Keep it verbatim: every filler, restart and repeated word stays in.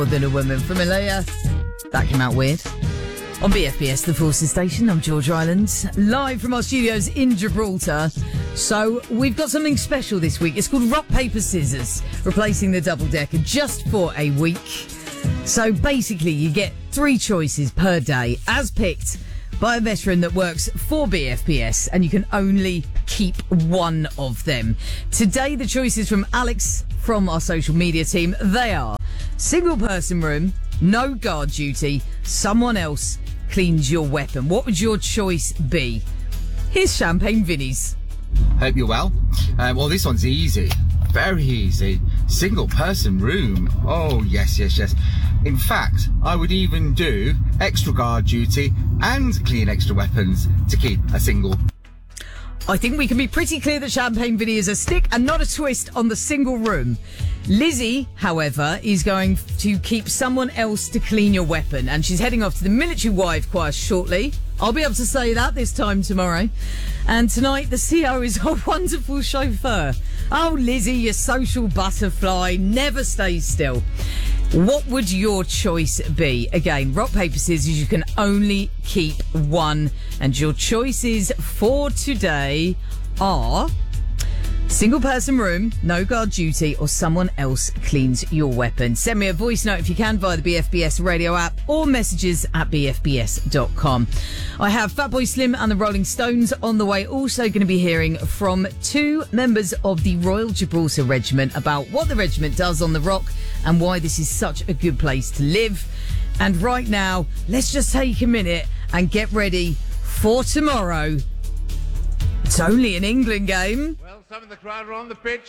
More Than a Woman from Alea. That came out weird. On B F B S, the Forces Station, I'm George Island, live from our studios in Gibraltar. So we've got something special this week. It's called Rock, Paper, Scissors, replacing the double decker just for a week. So basically you get three choices per day as picked by a veteran that works for B F P S, and you can only keep one of them. Today the choices from Alex from our social media team, they are single person room, no guard duty, someone else cleans your weapon. What would your choice be? Here's Champagne Vinny's. Hope you're well. Uh, well, this one's easy. Very easy. Single person room. Oh, yes, yes, yes. In fact, I would even do extra guard duty and clean extra weapons to keep a single. I think we can be pretty clear that Champagne Vinny is a stick and not a twist on the single room. Lizzie, however, is going to keep someone else to clean your weapon, and she's heading off to the military wife choir shortly. I'll be able to say that this time tomorrow. And tonight, the C O is a wonderful chauffeur. Oh, Lizzie, you social butterfly, never stays still. What would your choice be? Again, rock, paper, scissors, you can only keep one. And your choices for today are single person room, no guard duty, or someone else cleans your weapon. Send me a voice note if you can via the B F B S radio app or messages at b f b s dot com. I have Fatboy Slim and the Rolling Stones on the way. Also going to be hearing from two members of the Royal Gibraltar Regiment about what the regiment does on the rock and why this is such a good place to live. And right now, let's just take a minute and get ready for tomorrow. It's only an England game. Well, some of the crowd are on the pitch.